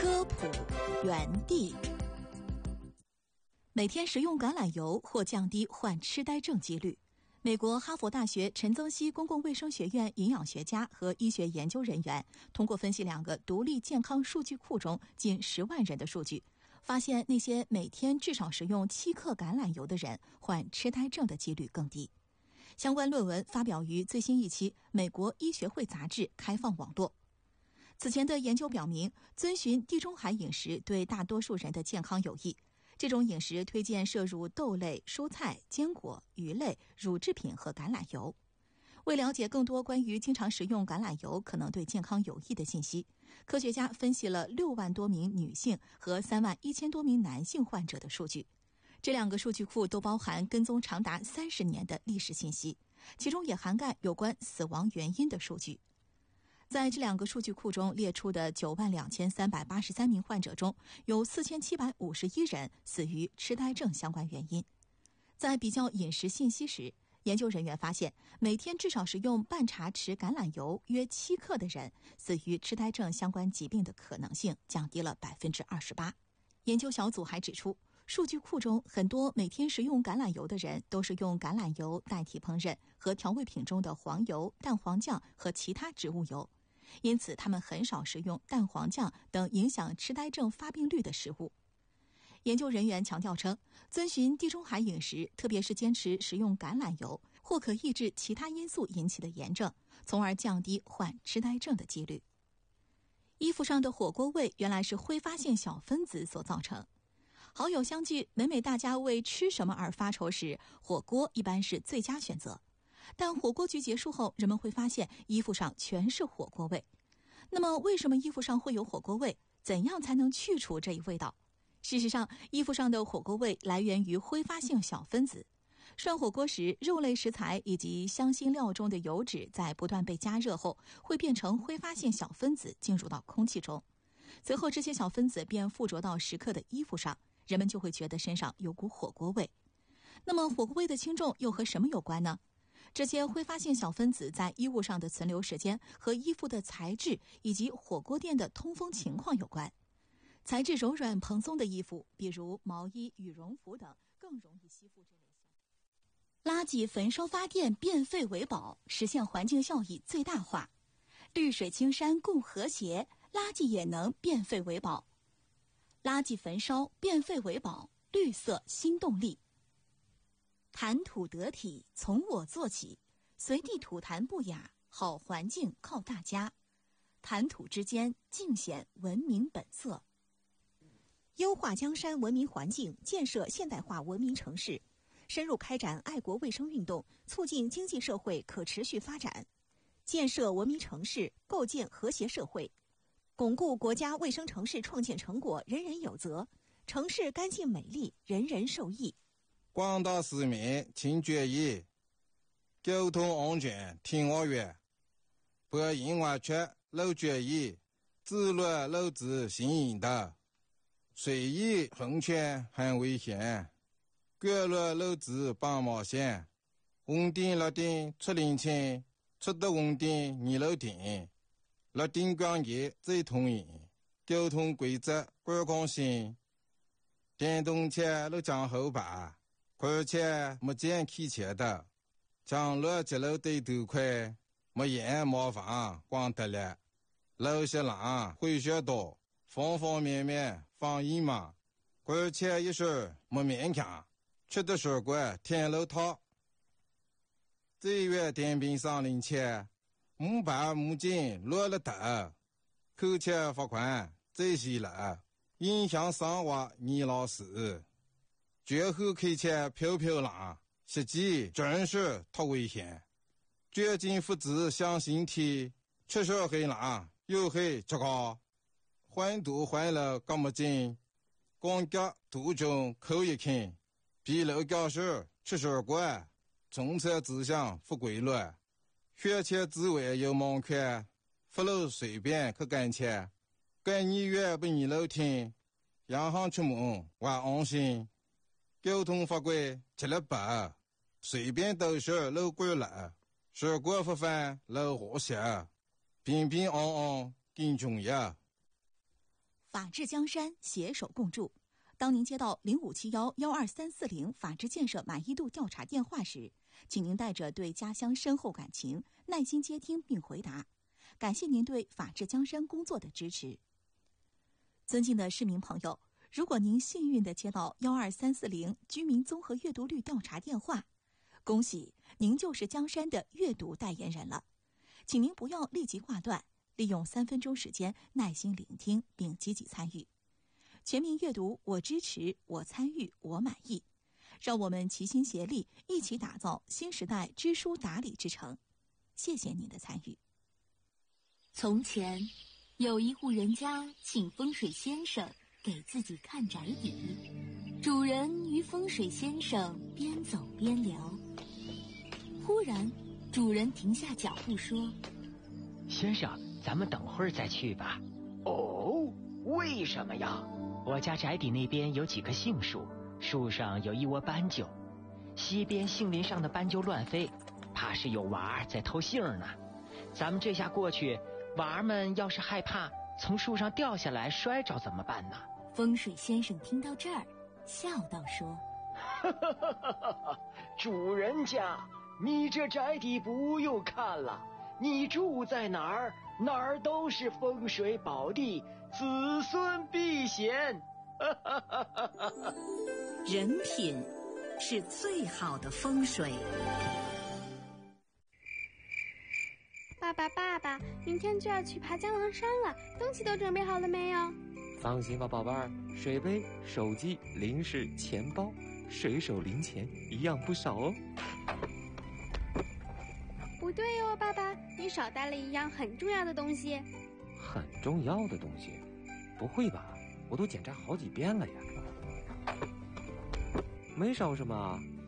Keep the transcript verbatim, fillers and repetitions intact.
科普园地。每天食用橄榄油或降低患痴呆症几率。美国哈佛大学陈增熙公共卫生学院营养学家和医学研究人员通过分析两个独立健康数据库中近十万人的数据，发现那些每天至少食用七克橄榄油的人患痴呆症的几率更低。相关论文发表于最新一期美国医学会杂志开放网络。此前的研究表明，遵循地中海饮食对大多数人的健康有益。这种饮食推荐摄入豆类、蔬菜、坚果、鱼类、乳制品和橄榄油。为了解更多关于经常食用橄榄油可能对健康有益的信息，科学家分析了六万多名女性和三万一千多名男性患者的数据。这两个数据库都包含跟踪长达三十年的历史信息，其中也涵盖有关死亡原因的数据。在这两个数据库中列出的九万两千三百八十三名患者中，有四千七百五十一人死于痴呆症相关原因。在比较饮食信息时，研究人员发现，每天至少食用半茶匙橄榄油约七克的人，死于痴呆症相关疾病的可能性降低了百分之二十八。研究小组还指出，数据库中很多每天食用橄榄油的人都是用橄榄油代替烹饪和调味品中的黄油、蛋黄酱和其他植物油。因此他们很少食用蛋黄酱等影响痴呆症发病率的食物。研究人员强调称，遵循地中海饮食，特别是坚持食用橄榄油，或可抑制其他因素引起的炎症，从而降低患痴呆症的几率。衣服上的火锅味原来是挥发性小分子所造成。好友相聚，每每大家为吃什么而发愁时，火锅一般是最佳选择。但火锅局结束后，人们会发现衣服上全是火锅味。那么为什么衣服上会有火锅味？怎样才能去除这一味道？事实上，衣服上的火锅味来源于挥发性小分子。涮火锅时，肉类食材以及香辛料中的油脂在不断被加热后，会变成挥发性小分子进入到空气中。随后这些小分子便附着到食客的衣服上，人们就会觉得身上有股火锅味。那么火锅味的轻重又和什么有关呢？这些挥发性小分子在衣物上的存留时间和衣服的材质以及火锅店的通风情况有关。材质柔软蓬松的衣服，比如毛衣、羽绒服等，更容易吸附这类小垃圾焚烧发电，变废为宝，实现环境效益最大化。绿水青山共和谐，垃圾也能变废为宝。垃圾焚烧，变废为宝，绿色新动力。谈吐得体，从我做起，随地吐痰不雅，好环境靠大家。谈吐之间，尽显文明本色。优化江山文明环境，建设现代化文明城市，深入开展爱国卫生运动，促进经济社会可持续发展，建设文明城市，构建和谐社会，巩固国家卫生城市创建成果人人有责，城市干净美丽，人人受益。 广大市民请注意，交通安全听我话，不应外出漏注意，自律漏子行引导，随意横穿很危险，过路漏子帮忙线，红灯绿灯出领清，出的红灯你漏停，绿灯光节最通行，交通规则观光性，电动车都讲后排。而且没见开车的，将路接路对头快，没烟麻烦光得了。路些浪会学多，方方面面防疫嘛。而且一时没勉强，吃的水果天路套。这月电瓶上领钱，五百母金落了头，扣钱罚款这些了，影响生活你老死。绝后开车飘飘浪，实际真是太危险。绝境父子相形体，吃手黑浪又黑这个，换度换了这么近，光脚途中口一看，比楼教室吃水果，中车指向不规律，学前之外有盲看，不漏随便去干切，跟你越不你漏听，洋行出门我安心。交通法规吃了白，随便都是漏规了，水果不犯漏和谐，平平安安更重要。 法治江山，携手共筑。当您接到零五七幺幺二三四零法治建设满意度调查电话时，请您带着对家乡深厚感情，耐心接听并回答。感谢您对法治江山工作的支持。尊敬的市民朋友，如果您幸运地接到幺二三四零居民综合阅读率调查电话，恭喜您就是江山的阅读代言人了。请您不要立即挂断，利用三分钟时间耐心聆听并积极参与。全民阅读，我支持，我参与，我满意。让我们齐心协力，一起打造新时代知书达理之城。谢谢您的参与。 从前，有一户人家请风水先生给自己看宅邸，主人与风水先生边走边聊。忽然，主人停下脚步说：“ 先生，咱们等会儿再去吧。” 哦，为什么呀？ 我家宅邸那边有几棵杏树，树上有一窝斑鸠，西边杏林上的斑鸠乱飞，怕是有娃儿在偷杏呢。咱们这下过去，娃儿们要是害怕从树上掉下来摔着怎么办呢？ 风水先生听到这儿，笑道说：“ 主人家，你这宅邸不用看了，你住在哪儿，哪儿都是风水宝地，子孙必显。” 人品是最好的风水。 爸爸，爸爸，明天就要去爬江郎山了，东西都准备好了没有？ 放心吧，宝贝儿，水杯、手机、零食、钱包，随手零钱一样不少哦。 不对哦，爸爸，你少带了一样很重要的东西。 很重要的东西？不会吧？我都检查好几遍了呀。没少什么，